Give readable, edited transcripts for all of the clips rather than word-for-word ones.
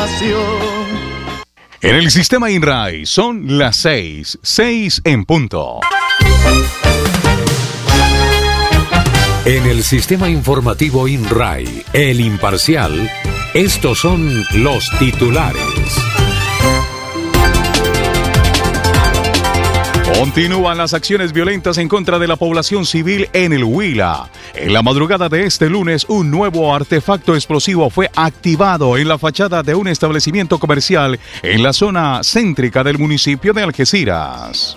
pasión. En el sistema INRAI son las 6 en punto. En el sistema informativo INRAI, El Imparcial, estos son los titulares. Continúan las acciones violentas en contra de la población civil en el Huila. En la madrugada de este lunes, un nuevo artefacto explosivo fue activado en la fachada de un establecimiento comercial en la zona céntrica del municipio de Algeciras.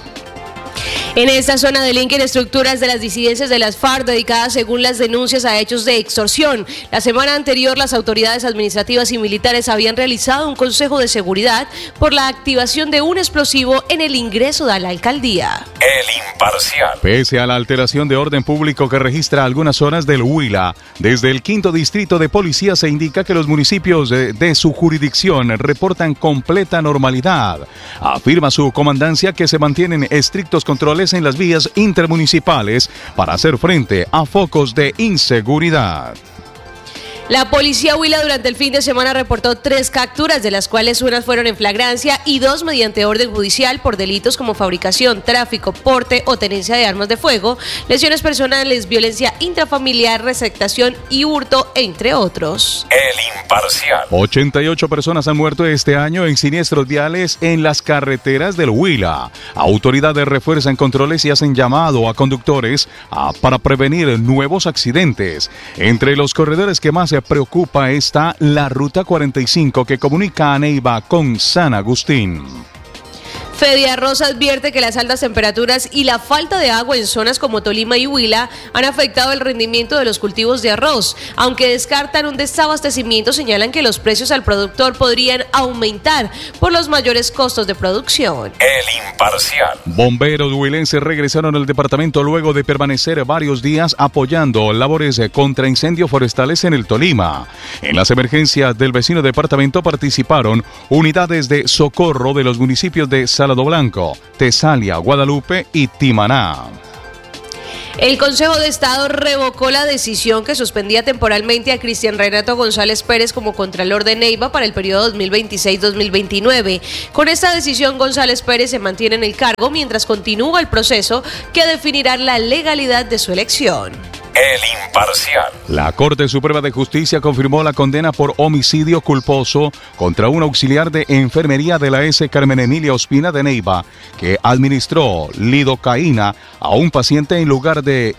En esta zona delinquen estructuras de las disidencias de las FARC dedicadas según las denuncias a hechos de extorsión. La semana anterior, las autoridades administrativas y militares habían realizado un consejo de seguridad por la activación de un explosivo en el ingreso de la alcaldía. El Imparcial. Pese a la alteración de orden público que registra algunas zonas del Huila, desde el 5º Distrito de Policía se indica que los municipios de su jurisdicción reportan completa normalidad. Afirma su comandancia que se mantienen estrictos controles en las vías intermunicipales para hacer frente a focos de inseguridad. La policía Huila durante el fin de semana reportó 3 capturas, de las cuales unas fueron en flagrancia y 2 mediante orden judicial por delitos como fabricación, tráfico, porte o tenencia de armas de fuego, lesiones personales, violencia intrafamiliar, receptación y hurto, entre otros. El Imparcial. 88 personas han muerto este año en siniestros viales en las carreteras del Huila. Autoridades refuerzan controles y hacen llamado a conductores para prevenir nuevos accidentes. Entre los corredores que más se preocupa está la Ruta 45 que comunica a Neiva con San Agustín. Fediarroz advierte que las altas temperaturas y la falta de agua en zonas como Tolima y Huila han afectado el rendimiento de los cultivos de arroz. Aunque descartan un desabastecimiento, señalan que los precios al productor podrían aumentar por los mayores costos de producción. El Imparcial. Bomberos huilenses regresaron al departamento luego de permanecer varios días apoyando labores contra incendios forestales en el Tolima. En las emergencias del vecino departamento participaron unidades de socorro de los municipios de Salado Blanco, Tesalia, Guadalupe y Timaná. El Consejo de Estado revocó la decisión que suspendía temporalmente a Cristian Renato González Pérez como Contralor de Neiva para el periodo 2026-2029. Con esta decisión, González Pérez se mantiene en el cargo mientras continúa el proceso que definirá la legalidad de su elección. El Imparcial. La Corte Suprema de Justicia confirmó la condena por homicidio culposo contra un auxiliar de enfermería de la S. Carmen Emilia Ospina de Neiva, que administró lidocaína a un paciente en lugar de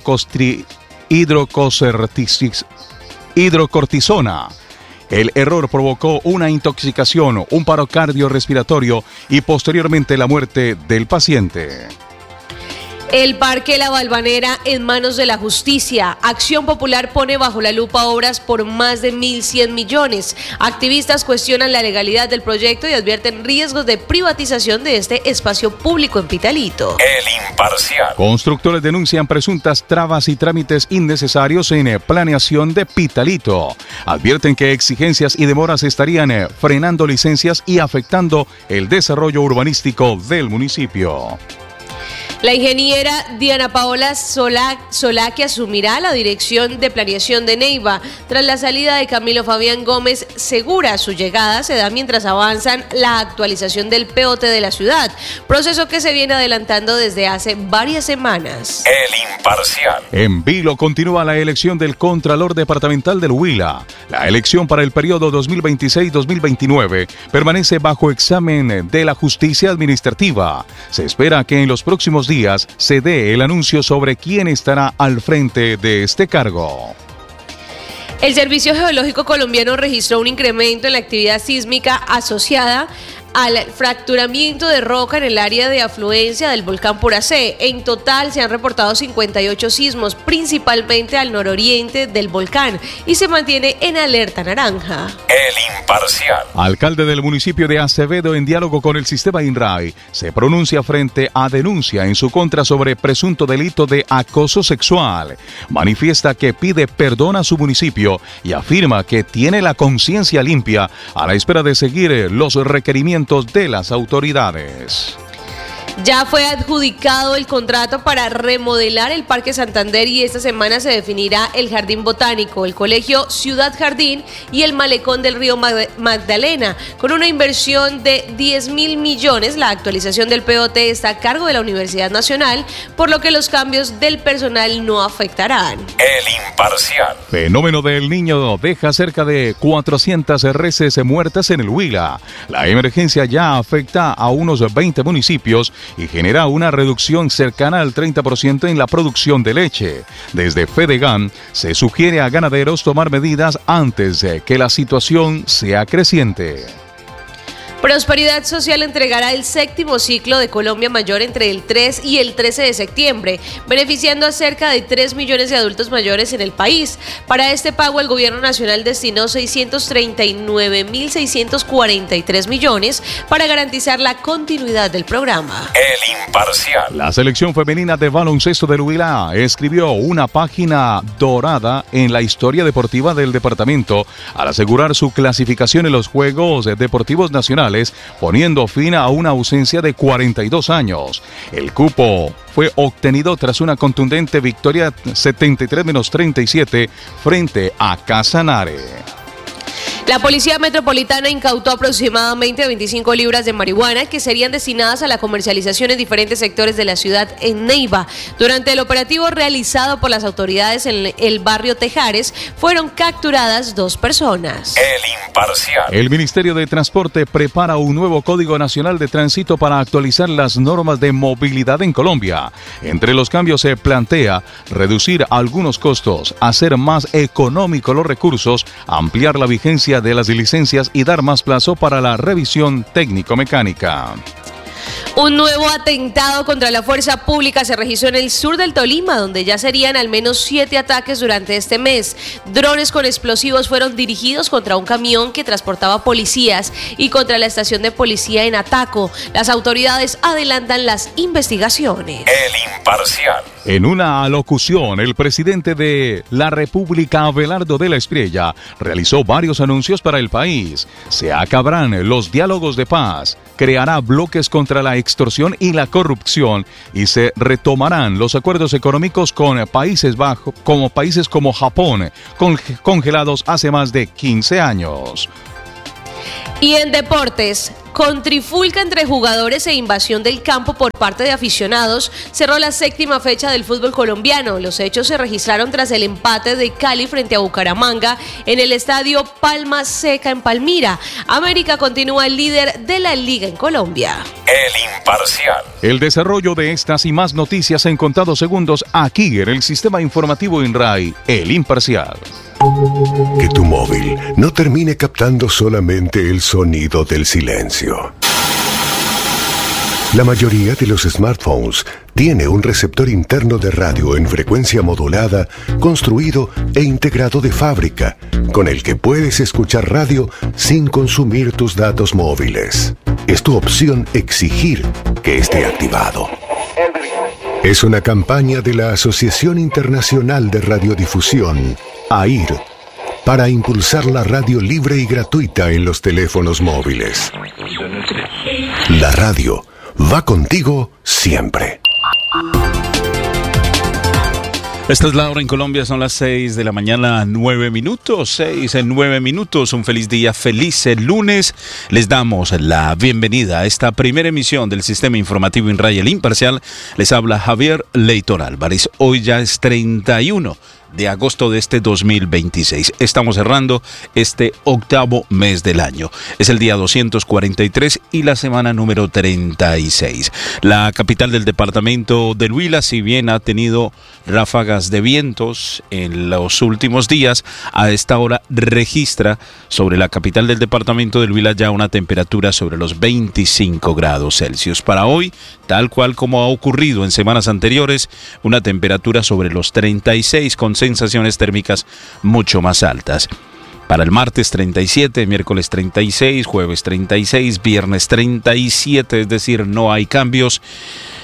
hidrocortisona. El error provocó una intoxicación, un paro cardiorrespiratorio y posteriormente la muerte del paciente. El Parque La Balvanera en manos de la justicia. Acción Popular pone bajo la lupa obras por más de 1.100 millones. Activistas cuestionan la legalidad del proyecto y advierten riesgos de privatización de este espacio público en Pitalito. El Imparcial. Constructores denuncian presuntas trabas y trámites innecesarios en planeación de Pitalito. Advierten que exigencias y demoras estarían frenando licencias y afectando el desarrollo urbanístico del municipio. La ingeniera Diana Paola Solá, que asumirá la dirección de planeación de Neiva tras la salida de Camilo Fabián Gómez Segura. Su llegada se da mientras avanzan la actualización del POT de la ciudad, proceso que se viene adelantando desde hace varias semanas. El Imparcial. En Vilo continúa la elección del Contralor Departamental del Huila. La elección para el periodo 2026-2029 permanece bajo examen de la justicia administrativa. Se espera que en los próximos días se dé el anuncio sobre quién estará al frente de este cargo. El Servicio Geológico Colombiano registró un incremento en la actividad sísmica asociada al fracturamiento de roca en el área de afluencia del volcán Puracé. En total se han reportado 58 sismos, principalmente al nororiente del volcán, y se mantiene en alerta naranja. El Imparcial. Alcalde del municipio de Acevedo, en diálogo con el sistema INRAI, se pronuncia frente a denuncia en su contra sobre presunto delito de acoso sexual. Manifiesta que pide perdón a su municipio y afirma que tiene la conciencia limpia a la espera de seguir los requerimientos de las autoridades. Ya fue adjudicado el contrato para remodelar el Parque Santander y esta semana se definirá el Jardín Botánico, el Colegio Ciudad Jardín y el Malecón del Río Magdalena. Con una inversión de 10.000 millones, la actualización del POT está a cargo de la Universidad Nacional, por lo que los cambios del personal no afectarán. El Imparcial. Fenómeno del Niño deja cerca de 400 reses muertas en el Huila. La emergencia ya afecta a unos 20 municipios y genera una reducción cercana al 30% en la producción de leche. Desde Fedegan se sugiere a ganaderos tomar medidas antes de que la situación sea creciente. Prosperidad Social entregará el 7º ciclo de Colombia Mayor entre el 3 y el 13 de septiembre, beneficiando a cerca de 3 millones de adultos mayores en el país. Para este pago, el Gobierno Nacional destinó 639.643 millones para garantizar la continuidad del programa. El Imparcial. La selección femenina de baloncesto del Huila escribió una página dorada en la historia deportiva del departamento al asegurar su clasificación en los Juegos Deportivos Nacionales, poniendo fin a una ausencia de 42 años. El cupo fue obtenido tras una contundente victoria 73-37 frente a Casanare. La Policía Metropolitana incautó aproximadamente 25 libras de marihuana que serían destinadas a la comercialización en diferentes sectores de la ciudad en Neiva. Durante el operativo realizado por las autoridades en el barrio Tejares, fueron capturadas 2 personas. El Imparcial. El Ministerio de Transporte prepara un nuevo Código Nacional de Tránsito para actualizar las normas de movilidad en Colombia. Entre los cambios se plantea reducir algunos costos, hacer más económicos los recursos, ampliar la vigencia de las licencias y dar más plazo para la revisión técnico-mecánica. Un nuevo atentado contra la fuerza pública se registró en el sur del Tolima, donde ya serían al menos 7 ataques durante este mes. Drones con explosivos fueron dirigidos contra un camión que transportaba policías y contra la estación de policía en Ataco. Las autoridades adelantan las investigaciones. El Imparcial. En una alocución, el presidente de la República, Abelardo de la Espriella, realizó varios anuncios para el país. Se acabarán los diálogos de paz, creará bloques contra la extorsión y la corrupción y se retomarán los acuerdos económicos con países como Japón, congelados hace más de 15 años. Y en deportes, con trifulca entre jugadores e invasión del campo por parte de aficionados, cerró la 7ª fecha del fútbol colombiano. Los hechos se registraron tras el empate de Cali frente a Bucaramanga en el estadio Palma Seca en Palmira. América continúa el líder de la liga en Colombia. El Imparcial. El desarrollo de estas y más noticias en contados segundos aquí en el sistema informativo INRAI, El Imparcial. Que tu móvil no termine captando solamente el sonido del silencio. La mayoría de los smartphones tiene un receptor interno de radio en frecuencia modulada construido e integrado de fábrica, con el que puedes escuchar radio sin consumir tus datos móviles. Es tu opción exigir que esté activado. Es una campaña de la Asociación Internacional de Radiodifusión, AIR, para impulsar la radio libre y gratuita en los teléfonos móviles. La radio va contigo siempre. Esta es la hora en Colombia, son las 6 de la mañana, 9 minutos, 6 en 9 minutos, un feliz día, feliz lunes. Les damos la bienvenida a esta primera emisión del Sistema Informativo INRAI, El Imparcial. Les habla Javier Leighton Álvarez. Hoy ya es 31 de agosto de este 2026. Estamos cerrando este 8º mes del año. Es el día 243 y la semana número 36. La capital del departamento del Huila, si bien ha tenido ráfagas de vientos en los últimos días, a esta hora registra sobre la capital del departamento del Huila ya una temperatura sobre los 25 grados Celsius. Para hoy, tal cual como ha ocurrido en semanas anteriores, una temperatura sobre los 36 con sensaciones térmicas mucho más altas. Para el martes 37, miércoles 36, jueves 36, viernes 37, es decir, no hay cambios.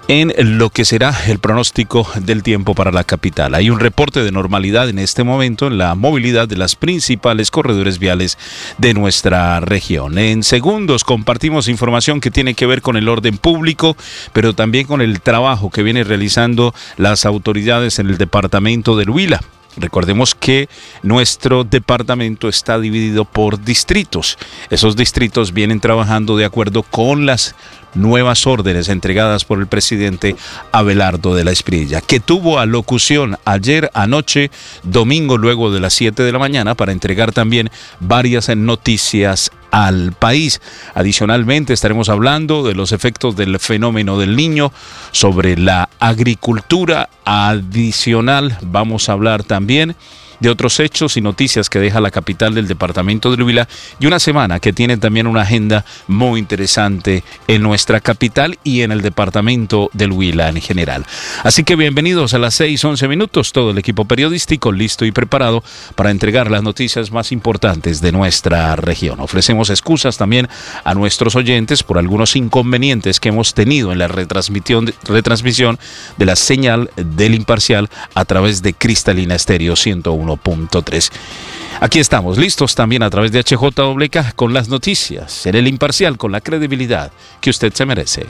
en lo que será el pronóstico del tiempo para la capital. Hay un reporte de normalidad en este momento en la movilidad de las principales corredores viales de nuestra región. En segundos compartimos información que tiene que ver con el orden público, pero también con el trabajo que vienen realizando las autoridades en el departamento del Huila. Recordemos que nuestro departamento está dividido por distritos. Esos distritos vienen trabajando de acuerdo con las nuevas órdenes entregadas por el presidente Abelardo de la Espriella, que tuvo alocución ayer anoche, domingo, luego de las 7 de la mañana, para entregar también varias noticias al país. Adicionalmente estaremos hablando de los efectos del fenómeno del Niño sobre la agricultura. Adicional, vamos a hablar también de otros hechos y noticias que deja la capital del departamento del Huila, y una semana que tiene también una agenda muy interesante en nuestra capital y en el departamento del Huila en general. Así que bienvenidos a las 6:11 minutos, todo el equipo periodístico listo y preparado para entregar las noticias más importantes de nuestra región. Ofrecemos excusas también a nuestros oyentes por algunos inconvenientes que hemos tenido en la retransmisión de la señal del Imparcial a través de Cristalina Estéreo 101.3. Aquí estamos, listos también a través de HJWK con las noticias en el Imparcial, con la credibilidad que usted se merece.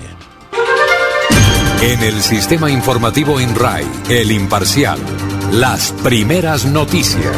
En el sistema informativo en RAI, el Imparcial, las primeras noticias.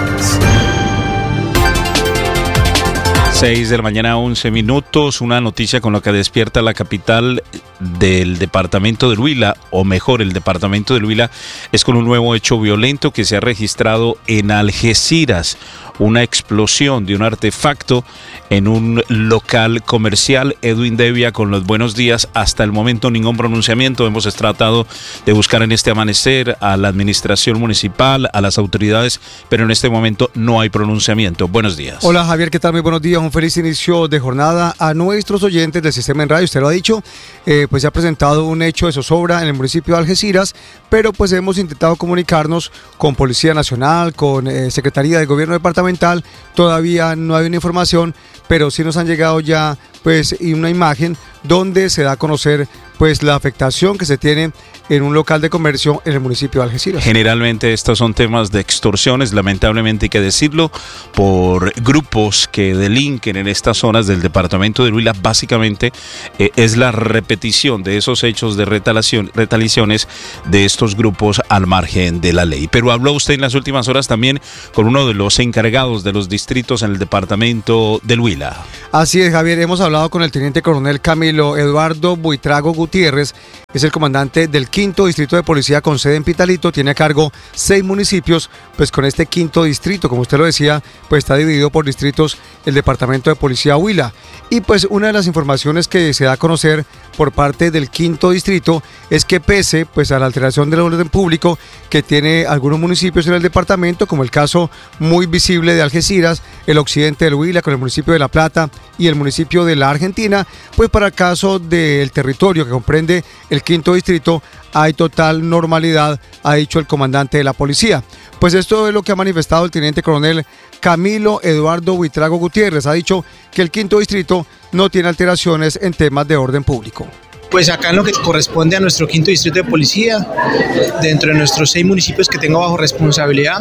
6 de la mañana, 11 minutos, una noticia con la que despierta la capital del departamento del Huila, o mejor, el departamento del Huila, es con un nuevo hecho violento que se ha registrado en Algeciras. Una explosión de un artefacto en un local comercial. Edwin Devia, con los buenos días. Hasta el momento ningún pronunciamiento. Hemos tratado de buscar en este amanecer a la administración municipal, a las autoridades, pero en este momento no hay pronunciamiento. Buenos días. Hola Javier, ¿qué tal? Muy buenos días. Un feliz inicio de jornada a nuestros oyentes del sistema en radio. Usted lo ha dicho, pues se ha presentado un hecho de zozobra en el municipio de Algeciras, pero pues hemos intentado comunicarnos con Policía Nacional, con Secretaría de Gobierno Departamental. Todavía no hay una información, pero sí nos han llegado ya pues una imagen donde se da a conocer pues la afectación que se tiene en un local de comercio en el municipio de Algeciras. Generalmente estos son temas de extorsiones, lamentablemente hay que decirlo, por grupos que delinquen en estas zonas del departamento de Huila. Básicamente es la repetición de esos hechos de retaliaciones de estos grupos al margen de la ley. Pero habló usted en las últimas horas también con uno de los encargados de los distritos en el departamento del Huila. Así es, Javier, hemos hablado con el teniente coronel Camilo Eduardo Buitrago Gutiérrez, es el comandante del 5º Distrito de Policía con sede en Pitalito, tiene a cargo 6 municipios, pues con este 5º distrito, como usted lo decía, pues está dividido por distritos el Departamento de Policía Huila. Y pues una de las informaciones que se da a conocer por parte del 5º Distrito es que pese pues a la alteración del orden público que tiene algunos municipios en el departamento, como el caso muy visible de Algeciras, el occidente del Huila con el municipio de La Plata y el municipio de La Argentina, pues para el caso del territorio que comprende el 5º Distrito hay total normalidad, ha dicho el comandante de la policía. Pues esto es lo que ha manifestado el teniente coronel Camilo Eduardo Buitrago Gutiérrez. Ha dicho que el 5º Distrito no tiene alteraciones en temas de orden público. Pues acá en lo que corresponde a nuestro 5º Distrito de Policía, dentro de nuestros 6 municipios que tengo bajo responsabilidad,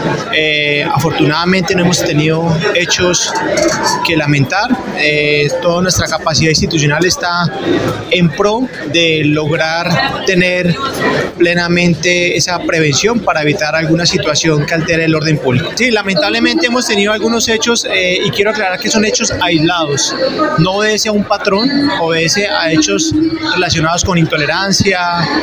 afortunadamente no hemos tenido hechos que lamentar. Toda nuestra capacidad institucional está en pro de lograr tener plenamente esa prevención para evitar alguna situación que altere el orden público. Sí, lamentablemente hemos tenido algunos hechos y quiero aclarar que son hechos aislados, no obedece a un patrón, obedece a hechos relacionados con intolerancia,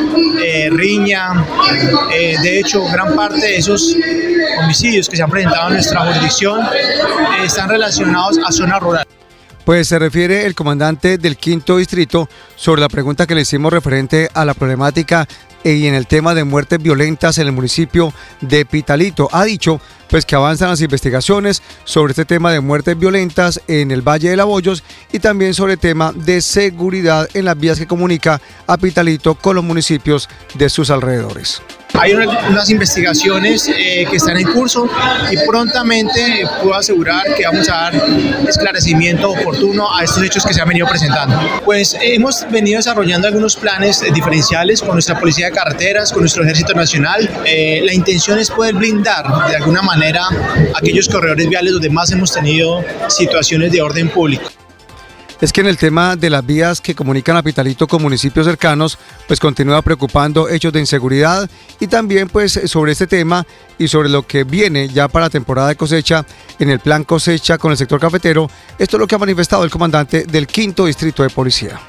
riña. De hecho, gran parte de esos homicidios que se han presentado en nuestra jurisdicción están relacionados a zonas rurales. Pues se refiere el comandante del 5º Distrito sobre la pregunta que le hicimos referente a la problemática y en el tema de muertes violentas en el municipio de Pitalito. Ha dicho pues que avanzan las investigaciones sobre este tema de muertes violentas en el Valle de Laboyos y también sobre el tema de seguridad en las vías que comunica a Pitalito con los municipios de sus alrededores. Hay unas investigaciones que están en curso y prontamente puedo asegurar que vamos a dar esclarecimiento oportuno a estos hechos que se han venido presentando. Pues hemos venido desarrollando algunos planes diferenciales con nuestra Policía de Carreteras, con nuestro Ejército Nacional. La intención es poder blindar de alguna manera aquellos corredores viales donde más hemos tenido situaciones de orden público. Es que en el tema de las vías que comunican a Pitalito con municipios cercanos, pues continúa preocupando hechos de inseguridad y también pues sobre este tema y sobre lo que viene ya para la temporada de cosecha en el plan cosecha con el sector cafetero. Esto es lo que ha manifestado el comandante del 5º Distrito de Policía.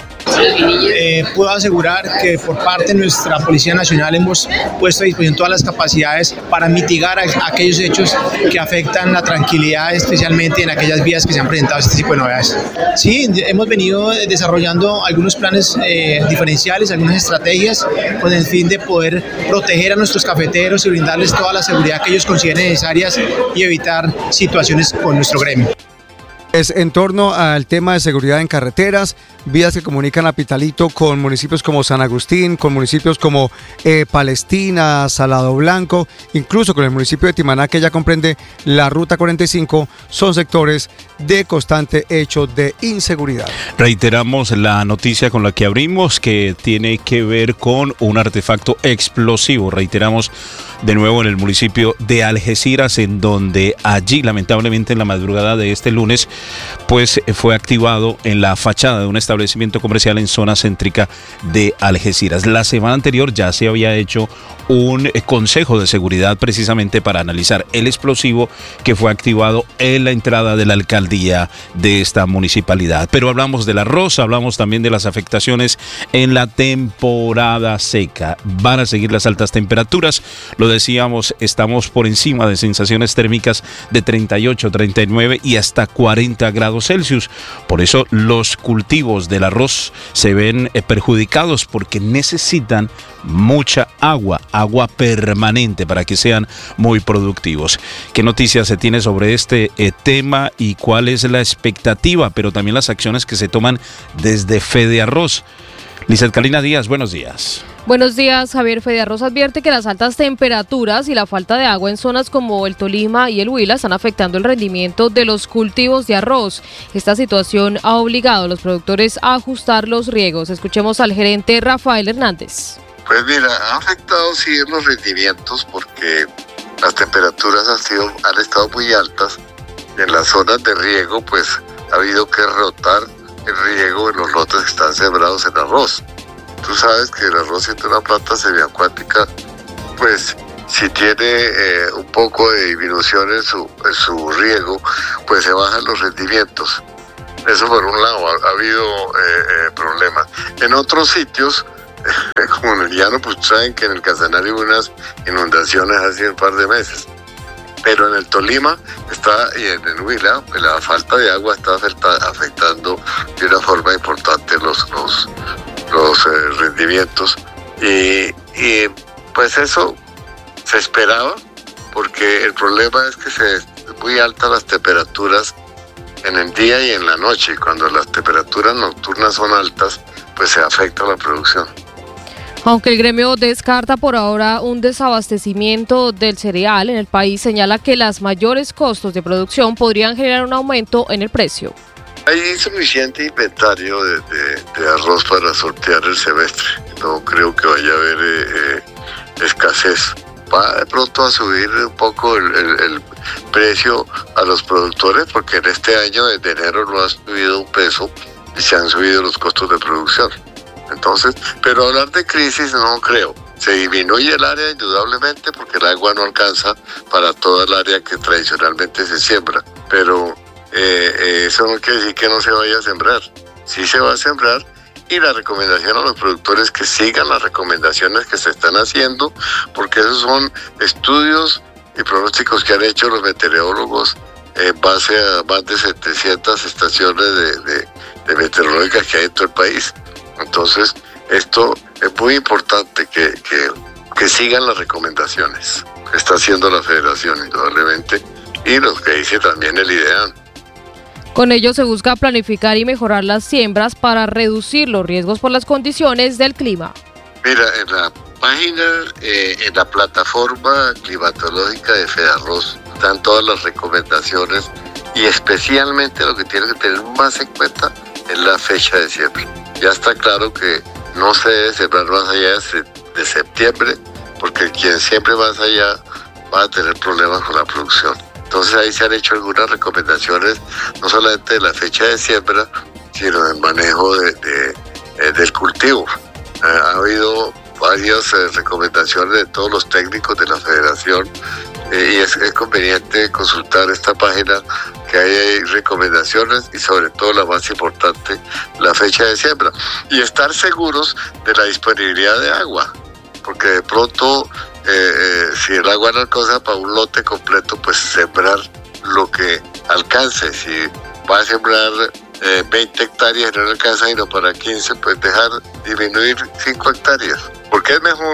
Puedo asegurar que por parte de nuestra Policía Nacional hemos puesto a disposición todas las capacidades para mitigar aquellos hechos que afectan la tranquilidad, especialmente en aquellas vías que se han presentado este tipo de novedades. Sí, hemos venido desarrollando algunos planes diferenciales, algunas estrategias con el fin de poder proteger a nuestros cafeteros y brindarles toda la seguridad que ellos consideren necesarias y evitar situaciones con nuestro gremio. Es en torno al tema de seguridad en carreteras, vías que comunican a Pitalito con municipios como San Agustín, con municipios como Palestina, Salado Blanco, incluso con el municipio de Timaná, que ya comprende la Ruta 45, son sectores de constante hecho de inseguridad. Reiteramos la noticia con la que abrimos, que tiene que ver con un artefacto explosivo. Reiteramos de nuevo en el municipio de Algeciras, en donde allí, lamentablemente, en la madrugada de este lunes, pues fue activado en la fachada de un establecimiento comercial en zona céntrica de Algeciras. La semana anterior ya se había hecho un consejo de seguridad precisamente para analizar el explosivo que fue activado en la entrada de la alcaldía de esta municipalidad. Pero hablamos del arroz, hablamos también de las afectaciones en la temporada seca. Van a seguir las altas temperaturas, lo decíamos, estamos por encima de sensaciones térmicas de 38, 39 y hasta 40 grados Celsius. Por eso los cultivos del arroz se ven perjudicados porque necesitan mucha agua permanente para que sean muy productivos. ¿Qué noticias se tiene sobre este tema y cuál es la expectativa, pero también las acciones que se toman desde Fedearroz? Lizeth Carolina Díaz, buenos días. Buenos días, Javier. Fedearroz advierte que las altas temperaturas y la falta de agua en zonas como el Tolima y el Huila están afectando el rendimiento de los cultivos de arroz. Esta situación ha obligado a los productores a ajustar los riegos. Escuchemos al gerente Rafael Hernández. Pues mira, ha afectado sí en los rendimientos porque las temperaturas han estado muy altas y en las zonas de riego pues ha habido que rotar el riego en los lotes que están sembrados en arroz. Tú sabes que el arroz, siendo una planta semiacuática, pues si tiene un poco de disminución en su riego, pues se bajan los rendimientos. Eso por un lado, ha habido problemas. En otros sitios, como en el llano, pues saben que en el Casanare hubo unas inundaciones hace un par de meses. Pero en el Tolima y en el Huila, pues la falta de agua está afectando de una forma importante los rendimientos. Y pues eso se esperaba, porque el problema es que muy altas las temperaturas en el día y en la noche. Y cuando las temperaturas nocturnas son altas, pues se afecta la producción. Aunque el gremio descarta por ahora un desabastecimiento del cereal en el país, señala que los mayores costos de producción podrían generar un aumento en el precio. Hay suficiente inventario de arroz para sortear el semestre. No creo que vaya a haber escasez. Va de pronto a subir un poco el precio a los productores, porque en este año desde enero no ha subido un peso y se han subido los costos de producción. Entonces, pero hablar de crisis no creo. Se disminuye el área indudablemente porque el agua no alcanza para toda el área que tradicionalmente se siembra. Pero eso no quiere decir que no se vaya a sembrar. Sí se va a sembrar, y la recomendación a los productores es que sigan las recomendaciones que se están haciendo, porque esos son estudios y pronósticos que han hecho los meteorólogos en base a más de 700 estaciones de meteorológicas que hay en todo el país. Entonces, esto es muy importante que sigan las recomendaciones que está haciendo la Federación, indudablemente, y lo que dice también el IDEAN. Con ello se busca planificar y mejorar las siembras para reducir los riesgos por las condiciones del clima. Mira, en la página, en la plataforma climatológica de Fedarroz, están todas las recomendaciones y especialmente lo que tienen que tener más en cuenta es la fecha de siembra. Ya está claro que no se debe sembrar más allá de septiembre, porque quien siembre más allá va a tener problemas con la producción. Entonces ahí se han hecho algunas recomendaciones, no solamente de la fecha de siembra, sino del manejo del cultivo. Ha habido varias recomendaciones de todos los técnicos de la federación y es conveniente consultar esta página, que hay recomendaciones y sobre todo la más importante, la fecha de siembra, y estar seguros de la disponibilidad de agua, porque de pronto si el agua no alcanza para un lote completo, pues sembrar lo que alcance. Si va a sembrar 20 hectáreas y no le alcanza sino para 15, pues disminuir 5 hectáreas, porque es mejor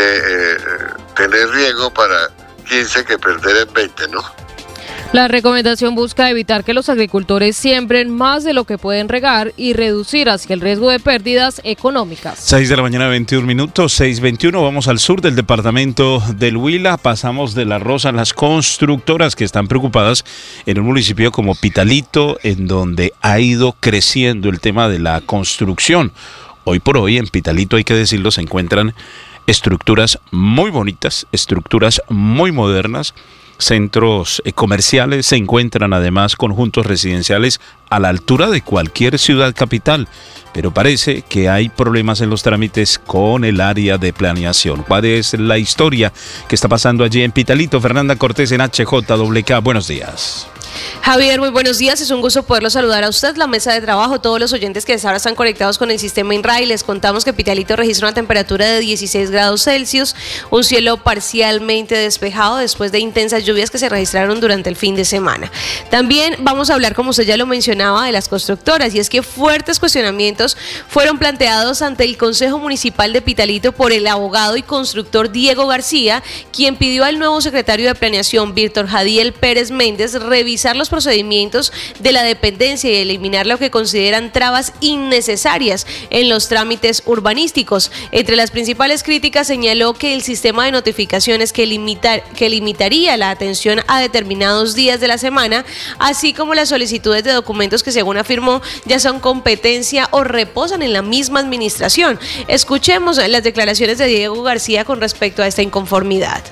tener riego para 15 que perder en 20, ¿no? La recomendación busca evitar que los agricultores siembren más de lo que pueden regar y reducir así el riesgo de pérdidas económicas. 6 de la mañana, 21 minutos, 6:21. Vamos al sur del departamento del Huila. Pasamos del arroz a las constructoras que están preocupadas en un municipio como Pitalito, en donde ha ido creciendo el tema de la construcción. Hoy por hoy en Pitalito, hay que decirlo, se encuentran estructuras muy bonitas, estructuras muy modernas, centros comerciales, se encuentran además conjuntos residenciales a la altura de cualquier ciudad capital, pero parece que hay problemas en los trámites con el área de planeación. ¿Cuál es la historia que está pasando allí en Pitalito? Fernanda Cortés en HJWK, buenos días. Javier, muy buenos días, es un gusto poderlo saludar a usted, la mesa de trabajo, todos los oyentes que ahora están conectados con el sistema INRAE. Les contamos que Pitalito registra una temperatura de 16 grados Celsius, un cielo parcialmente despejado después de intensas lluvias que se registraron durante el fin de semana. También vamos a hablar, como usted ya lo mencionaba, de las constructoras, y es que fuertes cuestionamientos fueron planteados ante el Consejo Municipal de Pitalito por el abogado y constructor Diego García, quien pidió al nuevo secretario de Planeación, Víctor Jadiel Pérez Méndez, revisar los procedimientos de la dependencia y eliminar lo que consideran trabas innecesarias en los trámites urbanísticos. Entre las principales críticas señaló que el sistema de notificaciones que limitaría la atención a determinados días de la semana, así como las solicitudes de documentos que, según afirmó, ya son competencia o reposan en la misma administración. Escuchemos las declaraciones de Diego García con respecto a esta inconformidad.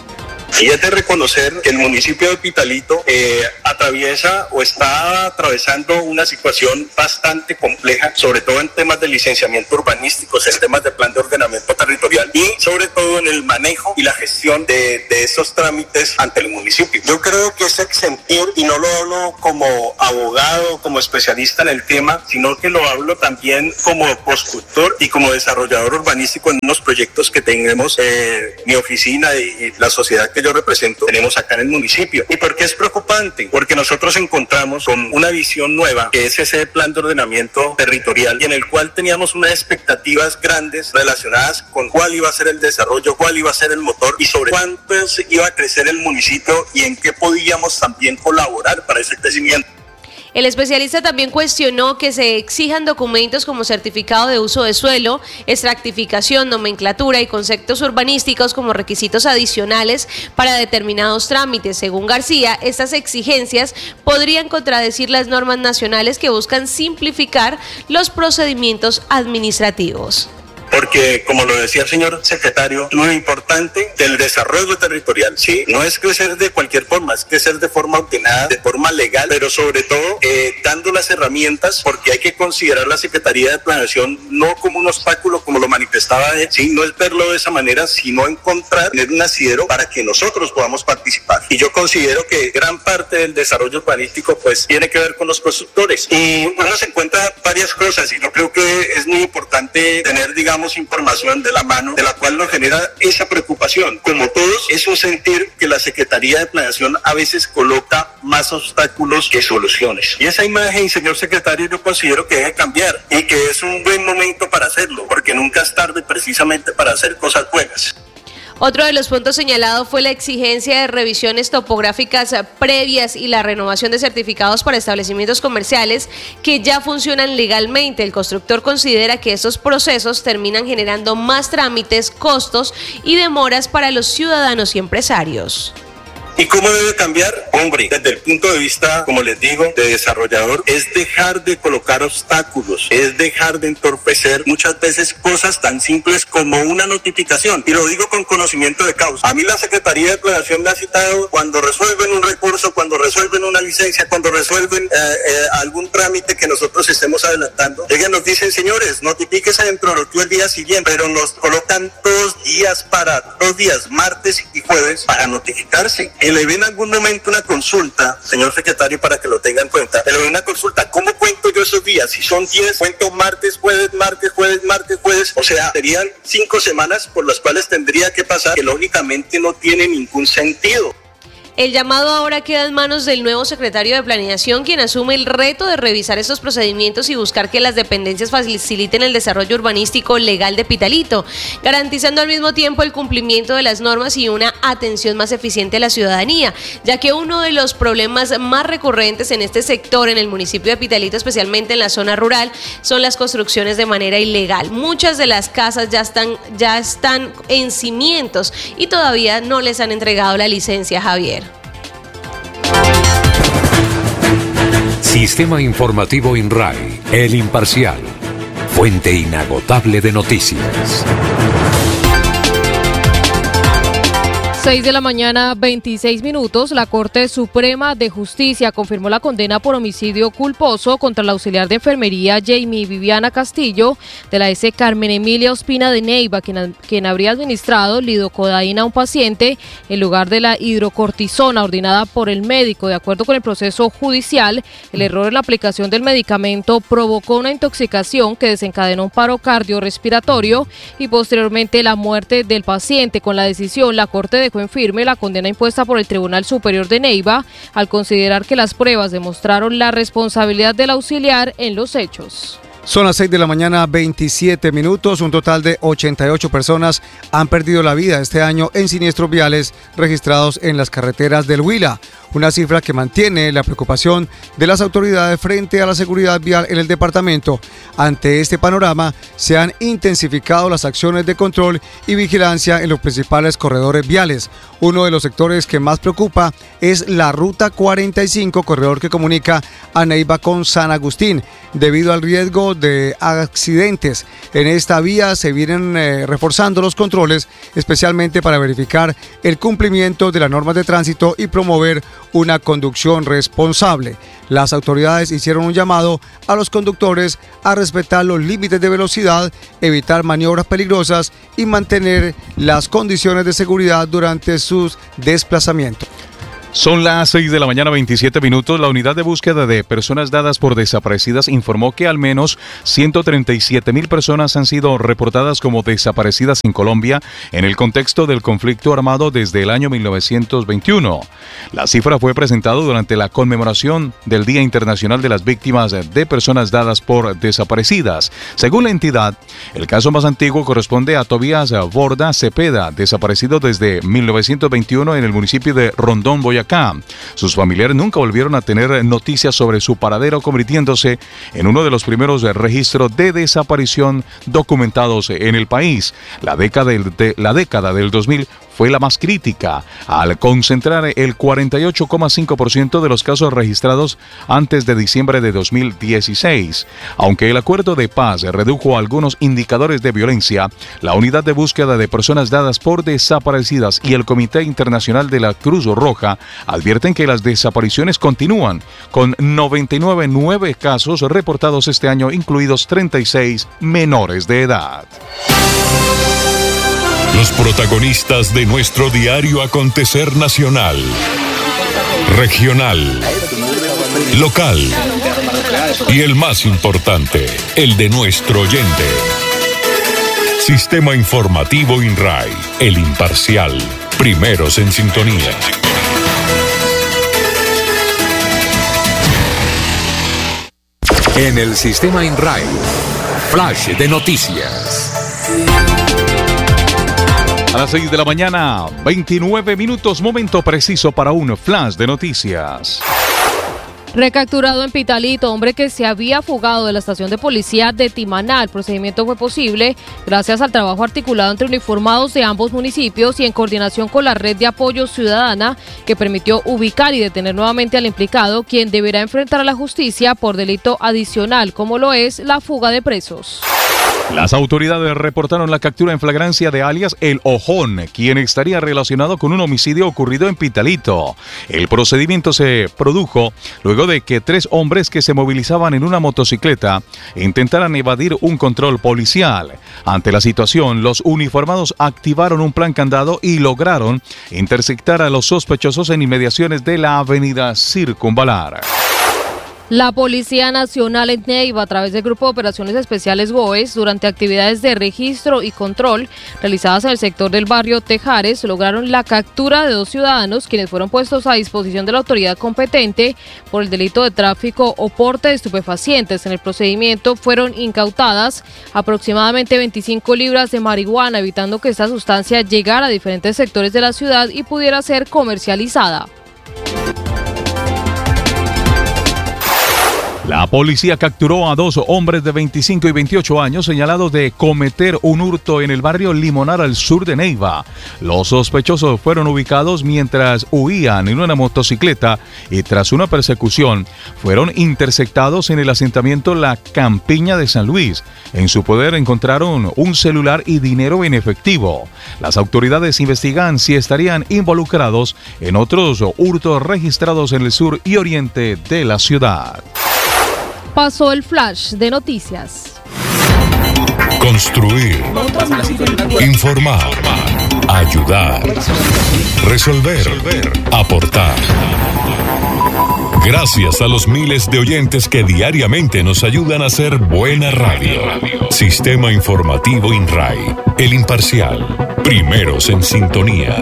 Y es de reconocer que el municipio de Pitalito atraviesa o está atravesando una situación bastante compleja, sobre todo en temas de licenciamiento urbanístico, en temas de plan de ordenamiento territorial y sobre todo en el manejo y la gestión de esos trámites ante el municipio. Yo creo que ese sentir, y no lo hablo como abogado, como especialista en el tema, sino que lo hablo también como constructor y como desarrollador urbanístico en unos proyectos que tenemos mi oficina y la sociedad que yo represento, tenemos acá en el municipio. ¿Y por qué es preocupante? Porque nosotros encontramos con una visión nueva, que es ese plan de ordenamiento territorial, y en el cual teníamos unas expectativas grandes relacionadas con cuál iba a ser el desarrollo, cuál iba a ser el motor y sobre cuánto iba a crecer el municipio y en qué podíamos también colaborar para ese crecimiento. El especialista también cuestionó que se exijan documentos como certificado de uso de suelo, estratificación, nomenclatura y conceptos urbanísticos como requisitos adicionales para determinados trámites. Según García, estas exigencias podrían contradecir las normas nacionales que buscan simplificar los procedimientos administrativos. Porque, como lo decía el señor secretario, lo importante del desarrollo territorial, sí, no es crecer de cualquier forma, es crecer de forma ordenada, de forma legal, pero sobre todo dando las herramientas, porque hay que considerar la Secretaría de Planeación no como un obstáculo, como lo manifestaba él, sí, no es verlo de esa manera, sino encontrar, tener un asidero para que nosotros podamos participar. Y yo considero que gran parte del desarrollo urbanístico, pues, tiene que ver con los constructores. Y uno se encuentra varias cosas, y yo creo que es muy importante tener, digamos, información de la mano, de la cual nos genera esa preocupación. Como todos, es un sentir que la Secretaría de Planeación a veces coloca más obstáculos que soluciones. Y esa imagen, señor secretario, yo considero que debe cambiar y que es un buen momento para hacerlo, porque nunca es tarde precisamente para hacer cosas buenas. Otro de los puntos señalados fue la exigencia de revisiones topográficas previas y la renovación de certificados para establecimientos comerciales que ya funcionan legalmente. El constructor considera que estos procesos terminan generando más trámites, costos y demoras para los ciudadanos y empresarios. ¿Y cómo debe cambiar? Hombre, desde el punto de vista, como les digo, de desarrollador, es dejar de colocar obstáculos, es dejar de entorpecer muchas veces cosas tan simples como una notificación. Y lo digo con conocimiento de causa. A mí la Secretaría de Planeación me ha citado cuando resuelven un recurso, cuando resuelven una licencia, cuando resuelven algún trámite que nosotros estemos adelantando. Ellos nos dicen, señores, notifíquese dentro del día siguiente, pero nos colocan 2 días, martes y jueves, para notificarse. Le ven en algún momento una consulta, señor secretario, para que lo tenga en cuenta. Le ven una consulta, ¿cómo cuento yo esos días? Si son 10, cuento martes, jueves. O sea, serían 5 semanas por las cuales tendría que pasar, que lógicamente no tiene ningún sentido. El llamado ahora queda en manos del nuevo secretario de Planeación, quien asume el reto de revisar estos procedimientos y buscar que las dependencias faciliten el desarrollo urbanístico legal de Pitalito, garantizando al mismo tiempo el cumplimiento de las normas y una atención más eficiente a la ciudadanía, ya que uno de los problemas más recurrentes en este sector, en el municipio de Pitalito, especialmente en la zona rural, son las construcciones de manera ilegal. Muchas de las casas ya están en cimientos y todavía no les han entregado la licencia, Javier. Sistema Informativo INRAI, El Imparcial, fuente inagotable de noticias. 6 de la mañana, 26 minutos, la Corte Suprema de Justicia confirmó la condena por homicidio culposo contra la auxiliar de enfermería Jamie Viviana Castillo de la S. Carmen Emilia Ospina de Neiva, quien habría administrado lidocaína a un paciente en lugar de la hidrocortisona ordenada por el médico. De acuerdo con el proceso judicial, el error en la aplicación del medicamento provocó una intoxicación que desencadenó un paro cardiorrespiratorio y posteriormente la muerte del paciente. Con la decisión, la Corte dejó en firme la condena impuesta por el Tribunal Superior de Neiva al considerar que las pruebas demostraron la responsabilidad del auxiliar en los hechos. Son las 6 de la mañana, 27 minutos. Un total de 88 personas han perdido la vida este año en siniestros viales registrados en las carreteras del Huila. Una cifra que mantiene la preocupación de las autoridades frente a la seguridad vial en el departamento. Ante este panorama, se han intensificado las acciones de control y vigilancia en los principales corredores viales. Uno de los sectores que más preocupa es la Ruta 45, corredor que comunica a Neiva con San Agustín, debido al riesgo de accidentes. En esta vía se vienen reforzando los controles, especialmente para verificar el cumplimiento de las normas de tránsito y promover una conducción responsable. Las autoridades hicieron un llamado a los conductores a respetar los límites de velocidad, evitar maniobras peligrosas y mantener las condiciones de seguridad durante sus desplazamientos. Son las 6 de la mañana, 27 minutos. La unidad de búsqueda de personas dadas por desaparecidas informó que al menos 137,000 personas han sido reportadas como desaparecidas en Colombia en el contexto del conflicto armado desde el año 1921. La cifra fue presentada durante la conmemoración del Día Internacional de las Víctimas de Personas Dadas por Desaparecidas. Según la entidad, el caso más antiguo corresponde a Tobías Borda Cepeda, desaparecido desde 1921 en el municipio de Rondón, Boyacá. Sus familiares nunca volvieron a tener noticias sobre su paradero, convirtiéndose en uno de los primeros registros de desaparición documentados en el país. La década del 2000 fue la más crítica, al concentrar el 48,5% de los casos registrados antes de diciembre de 2016. Aunque el acuerdo de paz redujo algunos indicadores de violencia, la unidad de búsqueda de personas dadas por desaparecidas y el Comité Internacional de la Cruz Roja advierten que las desapariciones continúan, con 99 casos reportados este año, incluidos 36 menores de edad. Los protagonistas de nuestro diario acontecer nacional, regional, local y el más importante, el de nuestro oyente. Sistema Informativo INRAI, El Imparcial, primeros en sintonía. En el Sistema INRAI, Flash de Noticias. A las 6 de la mañana, 29 minutos, momento preciso para un flash de noticias. Recapturado en Pitalito, hombre que se había fugado de la estación de policía de Timaná. El procedimiento fue posible gracias al trabajo articulado entre uniformados de ambos municipios y en coordinación con la red de apoyo ciudadana que permitió ubicar y detener nuevamente al implicado, quien deberá enfrentar a la justicia por delito adicional, como lo es la fuga de presos. Las autoridades reportaron la captura en flagrancia de alias El Ojón, quien estaría relacionado con un homicidio ocurrido en Pitalito. El procedimiento se produjo luego de que 3 hombres que se movilizaban en una motocicleta intentaran evadir un control policial. Ante la situación, los uniformados activaron un plan candado y lograron interceptar a los sospechosos en inmediaciones de la avenida Circunvalar. La Policía Nacional en Neiva, a través del Grupo de Operaciones Especiales GOES, durante actividades de registro y control realizadas en el sector del barrio Tejares, lograron la captura de 2 ciudadanos quienes fueron puestos a disposición de la autoridad competente por el delito de tráfico o porte de estupefacientes. En el procedimiento fueron incautadas aproximadamente 25 libras de marihuana, evitando que esta sustancia llegara a diferentes sectores de la ciudad y pudiera ser comercializada. La policía capturó a 2 hombres de 25 y 28 años señalados de cometer un hurto en el barrio Limonar al sur de Neiva. Los sospechosos fueron ubicados mientras huían en una motocicleta y tras una persecución fueron interceptados en el asentamiento La Campiña de San Luis. En su poder encontraron un celular y dinero en efectivo. Las autoridades investigan si estarían involucrados en otros hurtos registrados en el sur y oriente de la ciudad. Pasó el flash de noticias. Construir, informar, ayudar, resolver, aportar. Gracias a los miles de oyentes que diariamente nos ayudan a hacer buena radio. Sistema Informativo INRAI, El Imparcial, primeros en sintonía.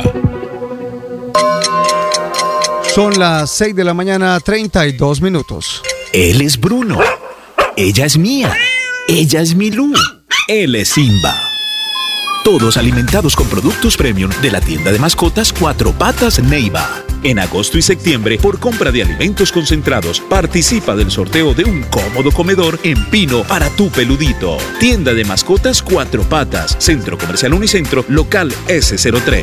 Son las 6 de la mañana, 32 minutos. Él es Bruno. Ella es Mía. Ella es Milú. Él es Simba. Todos alimentados con productos premium de la tienda de mascotas Cuatro Patas Neiva. En agosto y septiembre, por compra de alimentos concentrados, participa del sorteo de un cómodo comedor en pino para tu peludito. Tienda de mascotas Cuatro Patas, Centro Comercial Unicentro, local S03.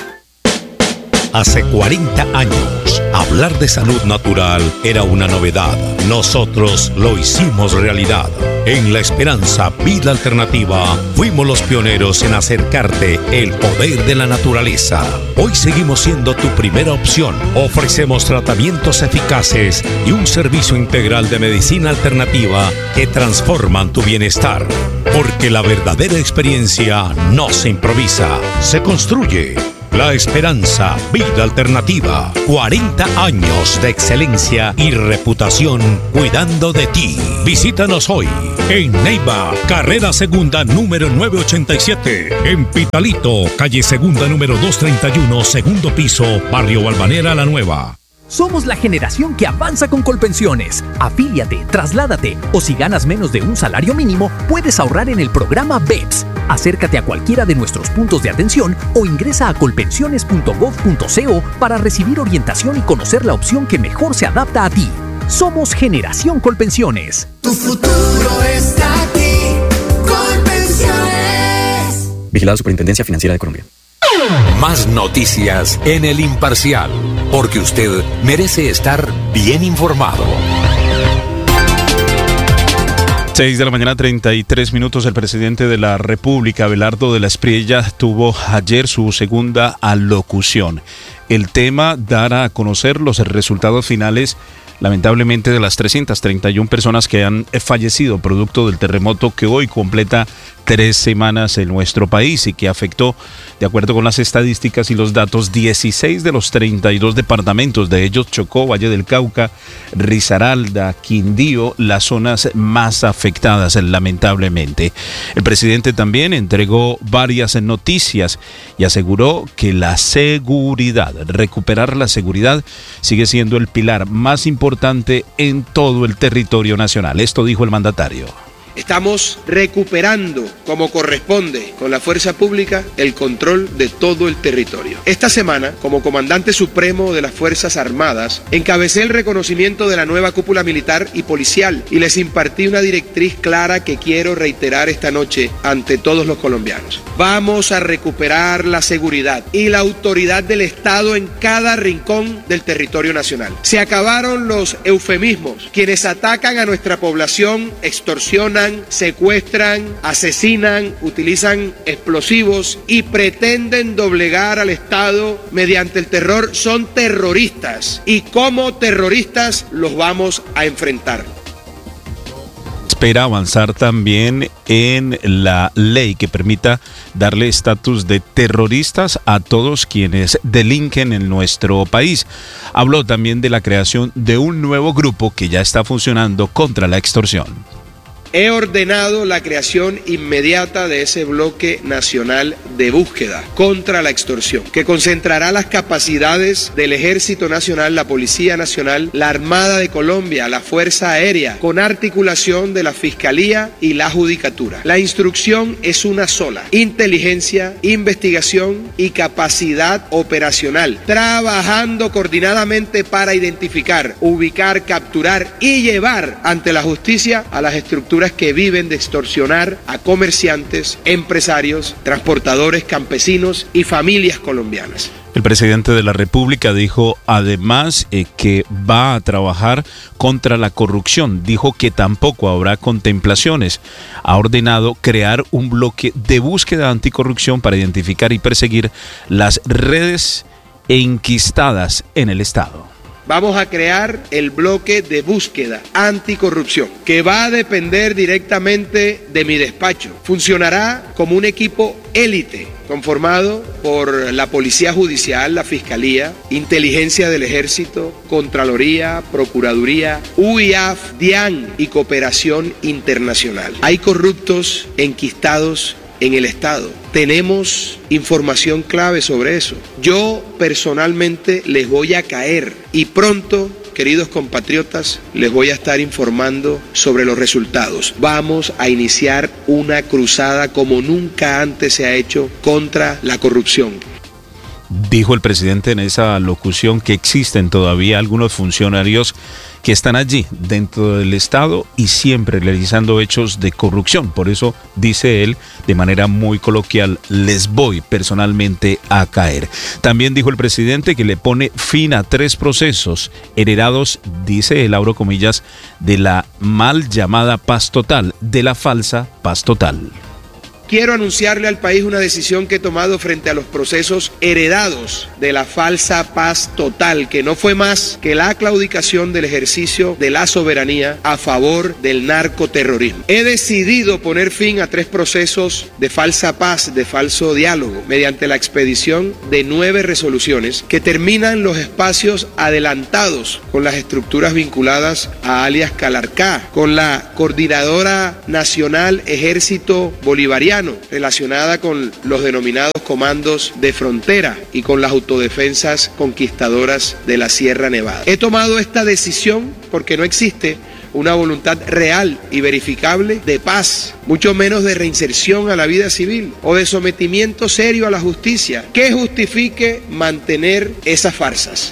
Hace 40 años, hablar de salud natural era una novedad. Nosotros lo hicimos realidad. En La Esperanza Vida Alternativa, fuimos los pioneros en acercarte el poder de la naturaleza. Hoy seguimos siendo tu primera opción. Ofrecemos tratamientos eficaces y un servicio integral de medicina alternativa que transforman tu bienestar. Porque la verdadera experiencia no se improvisa, se construye. La Esperanza Vida Alternativa. 40 años de excelencia y reputación cuidando de ti. Visítanos hoy en Neiva, carrera segunda número 987. En Pitalito, calle segunda número 231, segundo piso, barrio Balvanera La Nueva. Somos la generación que avanza con Colpensiones. Afíliate, trasládate o si ganas menos de un salario mínimo, puedes ahorrar en el programa BEPS. Acércate a cualquiera de nuestros puntos de atención o ingresa a colpensiones.gov.co para recibir orientación y conocer la opción que mejor se adapta a ti. Somos Generación Colpensiones. Tu futuro está aquí. Colpensiones. Vigilada Superintendencia Financiera de Colombia. Más noticias en El Imparcial, porque usted merece estar bien informado. 6 de la mañana, 33 minutos. El presidente de la República, Abelardo de la Espriella, tuvo ayer su segunda alocución. El tema, dar a conocer los resultados finales, lamentablemente, de las 331 personas que han fallecido producto del terremoto que hoy completa 3 semanas en nuestro país y que afectó, de acuerdo con las estadísticas y los datos, 16 de los 32 departamentos. De ellos, Chocó, Valle del Cauca, Risaralda, Quindío, las zonas más afectadas, lamentablemente. El presidente también entregó varias noticias y aseguró que la seguridad, recuperar la seguridad, sigue siendo el pilar más importante en todo el territorio nacional. Esto dijo el mandatario. Estamos recuperando, como corresponde, con la fuerza pública, el control de todo el territorio. Esta semana, como comandante supremo de las Fuerzas Armadas, encabecé el reconocimiento de la nueva cúpula militar y policial y les impartí una directriz clara que quiero reiterar esta noche ante todos los colombianos. Vamos a recuperar la seguridad y la autoridad del Estado en cada rincón del territorio nacional. Se acabaron los eufemismos. Quienes atacan a nuestra población extorsionan, secuestran, asesinan, utilizan explosivos y pretenden doblegar al Estado mediante el terror son terroristas y como terroristas los vamos a enfrentar. Espera avanzar también en la ley que permita darle estatus de terroristas a todos quienes delinquen en nuestro país. Habló también de la creación de un nuevo grupo que ya está funcionando contra la extorsión. He ordenado la creación inmediata de ese bloque nacional de búsqueda contra la extorsión, que concentrará las capacidades del Ejército Nacional, la Policía Nacional, la Armada de Colombia, la Fuerza Aérea, con articulación de la Fiscalía y la Judicatura. La instrucción es una sola: inteligencia, investigación y capacidad operacional, trabajando coordinadamente para identificar, ubicar, capturar y llevar ante la justicia a las estructuras que viven de extorsionar a comerciantes, empresarios, transportadores, campesinos y familias colombianas. El presidente de la República dijo además que va a trabajar contra la corrupción. Dijo que tampoco habrá contemplaciones. Ha ordenado crear un bloque de búsqueda anticorrupción para identificar y perseguir las redes enquistadas en el Estado. Vamos a crear el bloque de búsqueda anticorrupción, que va a depender directamente de mi despacho. Funcionará como un equipo élite, conformado por la Policía Judicial, la Fiscalía, Inteligencia del Ejército, Contraloría, Procuraduría, UIAF, DIAN y Cooperación Internacional. Hay corruptos enquistados en el Estado. Tenemos información clave sobre eso. Yo personalmente les voy a caer y pronto, queridos compatriotas, les voy a estar informando sobre los resultados. Vamos a iniciar una cruzada como nunca antes se ha hecho contra la corrupción. Dijo el presidente en esa locución que existen todavía algunos funcionarios que están allí dentro del Estado y siempre realizando hechos de corrupción. Por eso, dice él, de manera muy coloquial, les voy personalmente a caer. También dijo el presidente que le pone fin a 3 procesos heredados, dice él, abro comillas, de la mal llamada paz total, de la falsa paz total. Quiero anunciarle al país una decisión que he tomado frente a los procesos heredados de la falsa paz total, que no fue más que la claudicación del ejercicio de la soberanía a favor del narcoterrorismo. He decidido poner fin a 3 procesos de falsa paz, de falso diálogo, mediante la expedición de 9 resoluciones que terminan los espacios adelantados con las estructuras vinculadas a alias Calarcá, con la Coordinadora Nacional Ejército Bolivariano, relacionada con los denominados comandos de frontera y con las autodefensas conquistadoras de la Sierra Nevada. He tomado esta decisión porque no existe una voluntad real y verificable de paz, mucho menos de reinserción a la vida civil o de sometimiento serio a la justicia que justifique mantener esas farsas.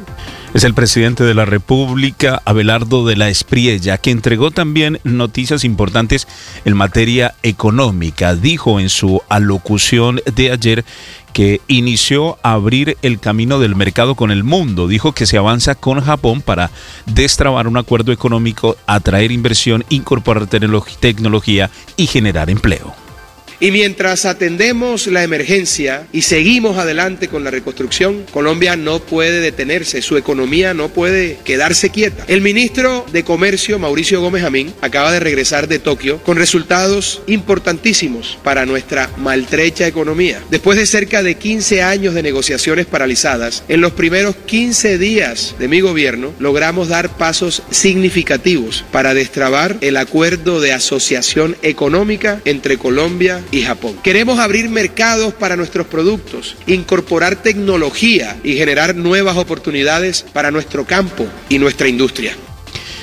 Es el presidente de la República, Abelardo de la Espriella, que entregó también noticias importantes en materia económica. Dijo en su alocución de ayer que inició a abrir el camino del mercado con el mundo. Dijo que se avanza con Japón para destrabar un acuerdo económico, atraer inversión, incorporar tecnología y generar empleo. Y mientras atendemos la emergencia y seguimos adelante con la reconstrucción, Colombia no puede detenerse, su economía no puede quedarse quieta. El ministro de Comercio, Mauricio Gómez Amín, acaba de regresar de Tokio con resultados importantísimos para nuestra maltrecha economía. Después de cerca de 15 años de negociaciones paralizadas, en los primeros 15 días de mi gobierno logramos dar pasos significativos para destrabar el acuerdo de asociación económica entre Colombia y Japón. Queremos abrir mercados para nuestros productos, incorporar tecnología y generar nuevas oportunidades para nuestro campo y nuestra industria.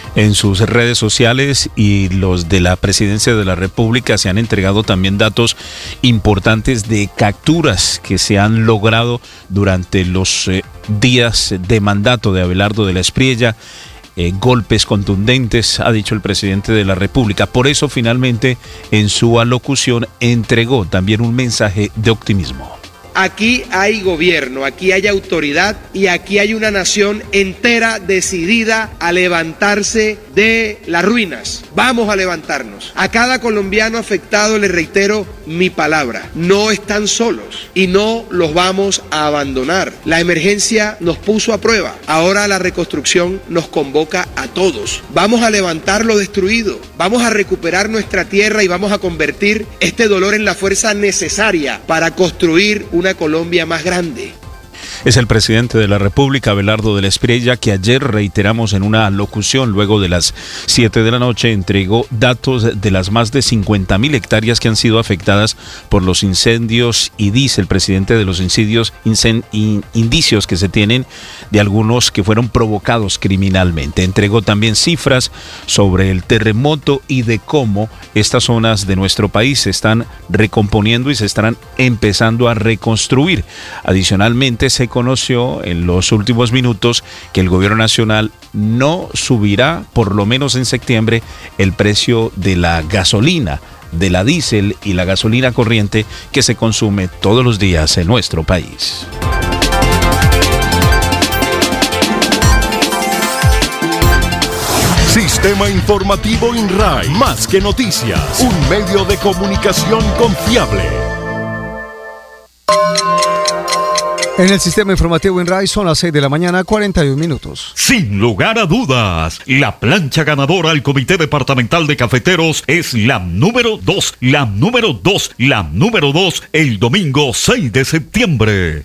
En sus redes sociales y los de la Presidencia de la República se han entregado también datos importantes de capturas que se han logrado durante los días de mandato de Abelardo de la Espriella. Golpes contundentes, ha dicho el presidente de la República. Por eso, finalmente, en su alocución entregó también un mensaje de optimismo. Aquí hay gobierno, aquí hay autoridad y aquí hay una nación entera decidida a levantarse de las ruinas. Vamos a levantarnos. A cada colombiano afectado le reitero mi palabra. No están solos y no los vamos a abandonar. La emergencia nos puso a prueba. Ahora la reconstrucción nos convoca a todos. Vamos a levantar lo destruido. Vamos a recuperar nuestra tierra y vamos a convertir este dolor en la fuerza necesaria para construir una Colombia más grande. Es el presidente de la República, Abelardo de la Espriella, que ayer, reiteramos, en una locución luego de las 7 de la noche, entregó datos de las más de 50.000 hectáreas que han sido afectadas por los incendios y dice el presidente de los indicios que se tienen de algunos que fueron provocados criminalmente. Entregó también cifras sobre el terremoto y de cómo estas zonas de nuestro país se están recomponiendo y se estarán empezando a reconstruir. Adicionalmente, se conoció en los últimos minutos que el gobierno nacional no subirá, por lo menos en septiembre, el precio de la gasolina, de la diésel y la gasolina corriente que se consume todos los días en nuestro país. Sistema Informativo INRAI, más que noticias, un medio de comunicación confiable. En el sistema informativo INRAI son las 6 de la mañana, 41 minutos. Sin lugar a dudas, la plancha ganadora al Comité Departamental de Cafeteros es la número 2, la número 2, la número 2, el domingo 6 de septiembre.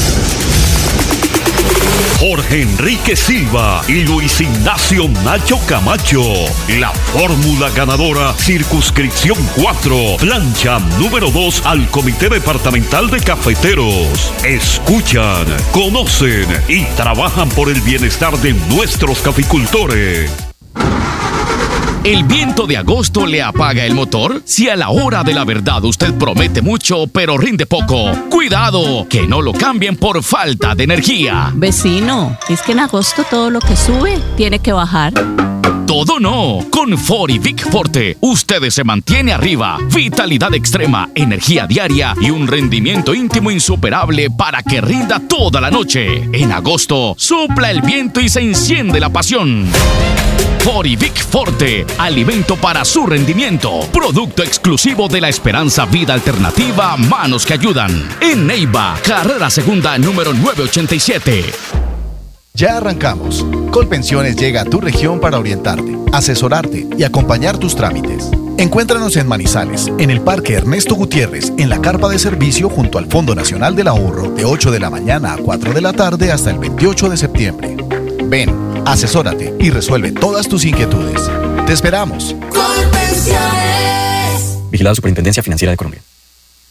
Jorge Enrique Silva y Luis Ignacio Nacho Camacho. La fórmula ganadora, circunscripción 4, plancha número 2 al Comité Departamental de Cafeteros. Escuchan, conocen y trabajan por el bienestar de nuestros caficultores. ¿El viento de agosto le apaga el motor? Si a la hora de la verdad usted promete mucho, pero rinde poco, ¡cuidado! Que no lo cambien por falta de energía. Vecino, es que en agosto todo lo que sube tiene que bajar. Todo no. Con Ford y Vic Forte, usted se mantiene arriba. Vitalidad extrema, energía diaria y un rendimiento íntimo insuperable para que rinda toda la noche. En agosto, sopla el viento y se enciende la pasión. Ford y Vic Forte, alimento para su rendimiento. Producto exclusivo de la Esperanza Vida Alternativa, Manos que Ayudan. En Neiva, carrera segunda número 987. Ya arrancamos. Colpensiones llega a tu región para orientarte, asesorarte y acompañar tus trámites. Encuéntranos en Manizales, en el Parque Ernesto Gutiérrez, en la carpa de servicio junto al Fondo Nacional del Ahorro, de 8 de la mañana a 4 de la tarde hasta el 28 de septiembre. Ven, asesórate y resuelve todas tus inquietudes. ¡Te esperamos! Vigilado Superintendencia Financiera de Colombia.